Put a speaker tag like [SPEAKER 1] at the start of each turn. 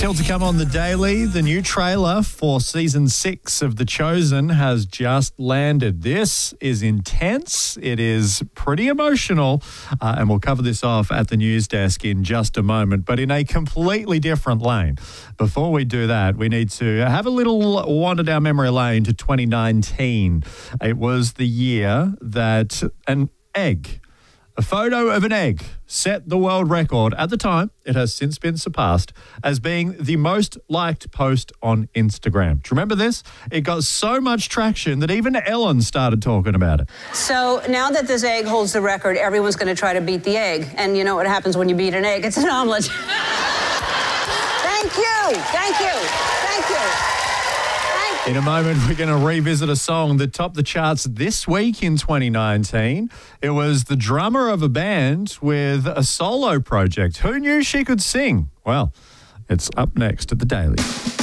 [SPEAKER 1] Still to come on The Daily, the new trailer for Season 6 of The Chosen has just landed. This is intense. It is pretty emotional, and we'll cover this off at the news desk in just a moment, but in a completely different lane. Before we do that, we need to have a little wander down memory lane to 2019. It was the year that an egg, a photo of an egg, set the world record. At the time, it has since been surpassed as being the most liked post on Instagram. Do you remember this? It got so much traction that even Ellen started talking about it.
[SPEAKER 2] So now that this egg holds the record, everyone's going to try to beat the egg. And you know what happens when you beat an egg? It's an omelet. Thank you. Thank you. Thank you.
[SPEAKER 1] In a moment, we're going to revisit a song that topped the charts this week in 2019. It was the drummer of a band with a solo project. Who knew she could sing? Well, it's up next at The Daily.